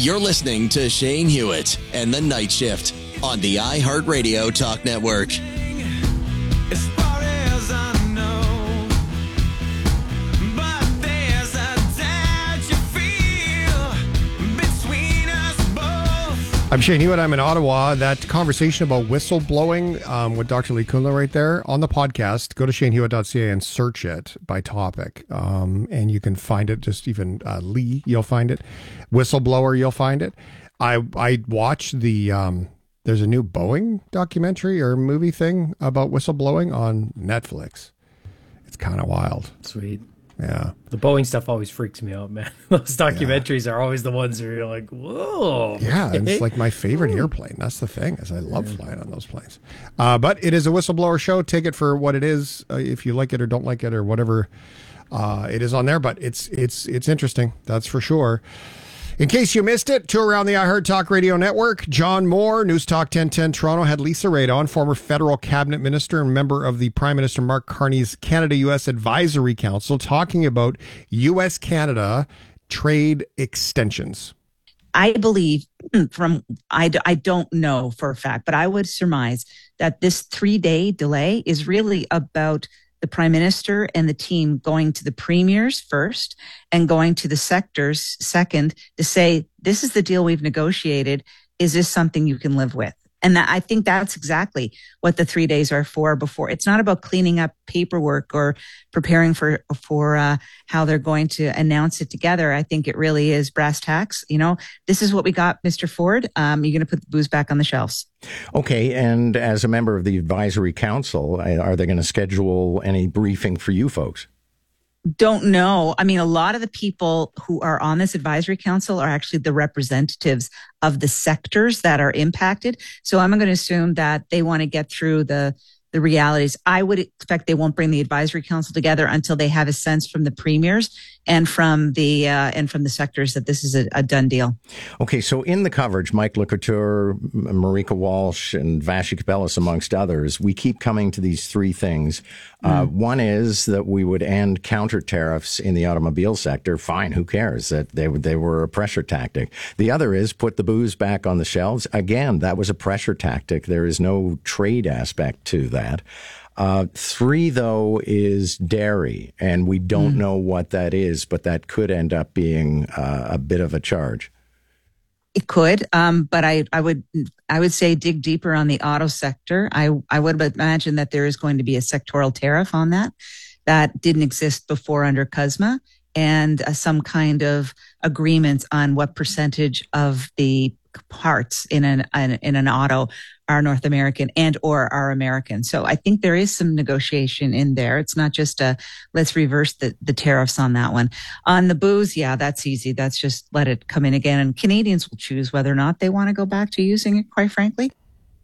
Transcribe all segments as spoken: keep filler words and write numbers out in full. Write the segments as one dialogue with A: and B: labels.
A: You're listening to Shane Hewitt and The Night Shift on the iHeartRadio Talk Network.
B: As far as I know, but there's a doubt you feel between us both.
C: I'm Shane Hewitt. I'm in Ottawa. That conversation about whistleblowing um, with Doctor Lee Kunle right there on the podcast. Go to shane hewitt dot c a and search it by topic. Um, and you can find it, just even uh, Lee, you'll find it. Whistleblower, you'll find it. I I watched the, um, there's a new Boeing documentary or movie thing about whistleblowing on Netflix. It's kind of wild.
D: Sweet.
C: Yeah.
D: The Boeing stuff always freaks me out, man. Those documentaries yeah. are always the ones where you're like, whoa.
C: Yeah,
D: okay.
C: and it's like my favorite airplane. That's the thing, is I love yeah. flying on those planes. Uh, but it is a whistleblower show. Take it for what it is, uh, if you like it or don't like it or whatever uh, it is on there. But it's it's it's interesting, that's for sure. In case you missed it, tour around the iHeart Talk Radio Network. John Moore, News Talk ten ten Toronto, had Lisa Raitt on, former federal cabinet minister and member of the Prime Minister Mark Carney's Canada-U S Advisory Council, talking about U S Canada trade extensions.
E: I believe from, I, I don't know for a fact, but I would surmise that this three-day delay is really about the Prime Minister and the team going to the premiers first and going to the sectors second to say, this is the deal we've negotiated. Is this something you can live with? And that, I think that's exactly what the three days are for before. It's not about cleaning up paperwork or preparing for, for uh, how they're going to announce it together. I think it really is brass tacks. You know, this is what we got, Mister Ford. Um, you're going to put the booze back on the shelves.
F: Okay. And as a member of the advisory council, are they going to schedule any briefing for you folks?
E: Don't know. I mean, a lot of the people who are on this advisory council are actually the representatives of the sectors that are impacted. So I'm going to assume that they want to get through the the realities. I would expect they won't bring the advisory council together until they have a sense from the premiers and from the uh, and from the sectors that this is a, a done deal.
F: Okay, so in the coverage, Mike LeCouture, Marika Walsh, and Vassy Kapelos, amongst others, we keep coming to these three things. Mm. Uh, one is that we would end counter tariffs in the automobile sector. Fine, who cares? That they they were a pressure tactic. The other is put the booze back on the shelves. Again, that was a pressure tactic. There is no trade aspect to that. That. Uh, three, though, is dairy, and we don't mm. know what that is, but that could end up being uh, a bit of a charge.
E: It could, um, but I, I would I would say dig deeper on the auto sector. I, I would imagine that there is going to be a sectoral tariff on that. That didn't exist before under C U S M A, and uh, some kind of agreements on what percentage of the parts in an, an in an auto are North American and or are American. So I think there is some negotiation in there. It's not just a let's reverse the, the tariffs on that one. On the booze, yeah, that's easy. That's just let it come in again. And Canadians will choose whether or not they want to go back to using it, quite frankly.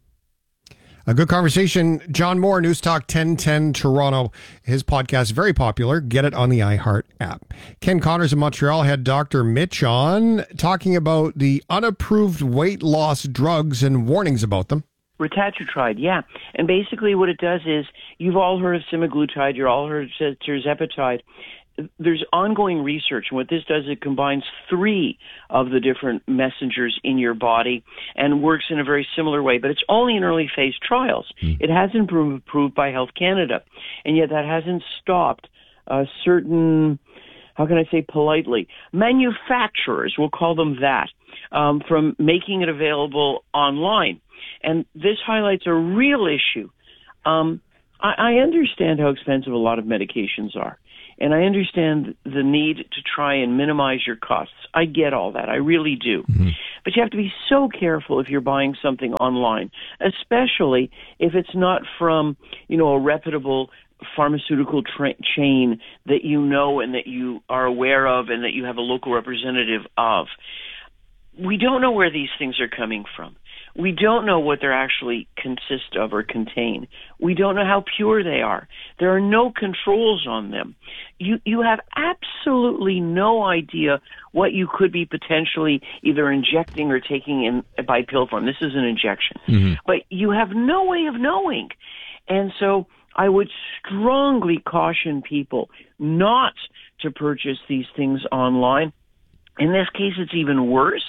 C: A good conversation. John Moore, News Talk ten ten Toronto. His podcast, very popular. Get it on the iHeart app. Ken Connors in Montreal had Doctor Mitch on, talking about the unapproved weight loss drugs and warnings about them.
G: Retatrutide, yeah. And basically what it does is, you've all heard of semaglutide, you've all heard of tirzepatide. There's ongoing research, and what this does, it combines three of the different messengers in your body and works in a very similar way, but it's only in early phase trials. Mm. It hasn't been approved by Health Canada, and yet that hasn't stopped uh, certain, how can I say politely, manufacturers, we'll call them that, um, from making it available online. And this highlights a real issue. Um, I, I understand how expensive a lot of medications are. And I understand the need to try and minimize your costs. I get all that. I really do. Mm-hmm. But you have to be so careful if you're buying something online, especially if it's not from, you know, a reputable pharmaceutical tra- chain that you know and that you are aware of and that you have a local representative of. We don't know where these things are coming from. We don't know what they actually consist of or contain. We don't know how pure they are. There are no controls on them. You you have absolutely no idea what you could be potentially either injecting or taking in by pill form. This is an injection. Mm-hmm. But you have no way of knowing. And so I would strongly caution people not to purchase these things online. In this case, it's even worse,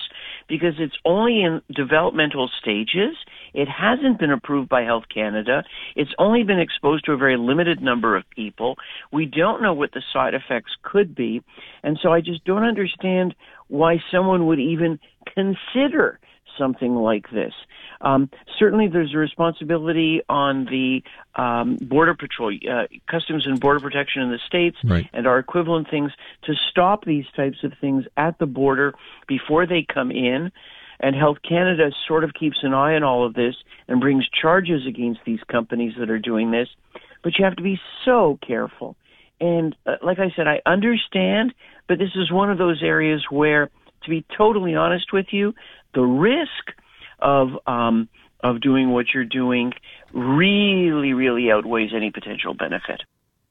G: because it's only in developmental stages. It hasn't been approved by Health Canada. It's only been exposed to a very limited number of people. We don't know what the side effects could be. And so I just don't understand why someone would even consider something like this. Um, certainly there's a responsibility on the um, Border Patrol, uh, Customs and Border Protection in the States,
C: right,
G: and our equivalent things to stop these types of things at the border before they come in. And Health Canada sort of keeps an eye on all of this and brings charges against these companies that are doing this. But you have to be so careful. And uh, like I said, I understand, but this is one of those areas where, to be totally honest with you, the risk of um, of doing what you're doing really, really outweighs any potential benefit.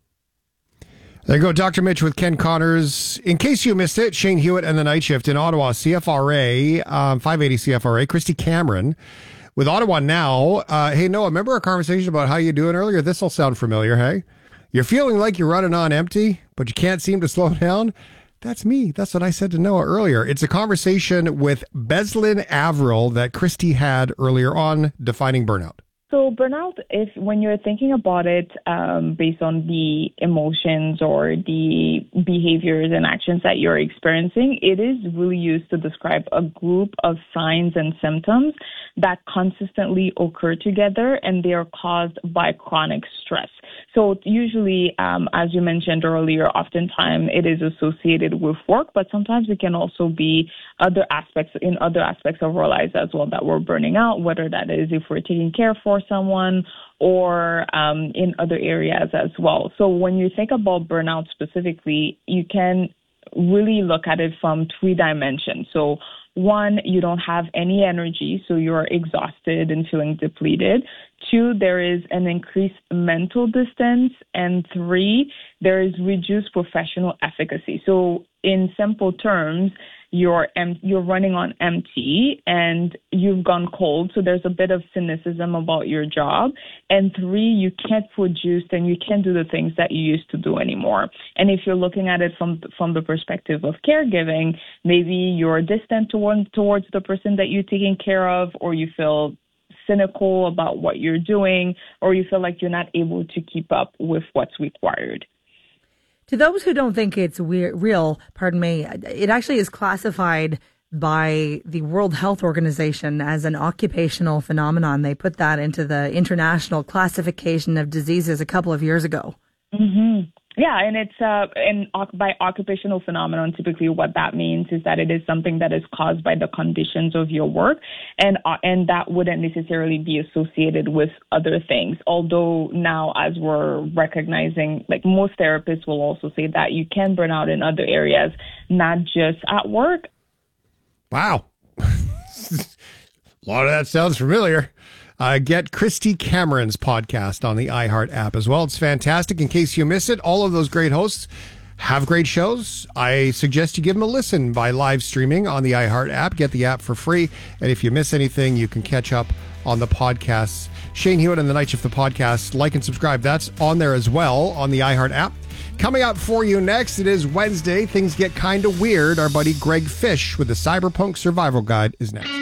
C: There you go, Doctor Mitch with Ken Connors. In case you missed it, Shane Hewitt and the Night Shift in Ottawa, C F R A, um, five eighty C F R A, Christy Cameron with Ottawa Now. Uh, hey, Noah, remember our conversation about how you doing earlier? This will sound familiar, hey? You're feeling like you're running on empty, but you can't seem to slow down? That's me. That's what I said to Noah earlier. It's a conversation with Beslin Averill that Christy had earlier on, defining burnout.
H: So burnout is when you're thinking about it um, based on the emotions or the behaviors and actions that you're experiencing, it is really used to describe a group of signs and symptoms that consistently occur together, and they are caused by chronic stress. So usually, um, as you mentioned earlier, oftentimes it is associated with work, but sometimes it can also be other aspects in other aspects of our lives as well that we're burning out, whether that is if we're taking care for someone or um, in other areas as well. So when you think about burnout specifically, you can really look at it from three dimensions. So one, you don't have any energy, so you're exhausted and feeling depleted. Two, there is an increased mental distance. And three, there is reduced professional efficacy. So in simple terms, you're em- you're running on empty and you've gone cold, so there's a bit of cynicism about your job. And three, you can't produce and you can't do the things that you used to do anymore. And if you're looking at it from from the perspective of caregiving, maybe you're distant toward, towards the person that you're taking care of, or you feel cynical about what you're doing, or you feel like you're not able to keep up with what's required.
I: To those who don't think it's weir- real, pardon me, it actually is classified by the World Health Organization as an occupational phenomenon. They put that into the International Classification of Diseases a couple of years ago.
H: Mm-hmm. Yeah, and it's uh, and by occupational phenomenon, typically what that means is that it is something that is caused by the conditions of your work, and uh, and that wouldn't necessarily be associated with other things. Although now, as we're recognizing, like most therapists will also say that you can burn out in other areas, not just at work.
C: Wow. A lot of that sounds familiar. Uh, get Christy Cameron's podcast on the iHeart app as well. It's fantastic. In case you miss it, all of those great hosts have great shows. I suggest you give them a listen by live streaming on the iHeart app. Get the app for free. And if you miss anything, you can catch up on the podcasts. Shane Hewitt and the Night Shift, the podcast. Like and subscribe. That's on there as well on the iHeart app. Coming up for you next, it is Wednesday. Things get kind of weird. Our buddy Greg Fish with the Cyberpunk Survival Guide is next.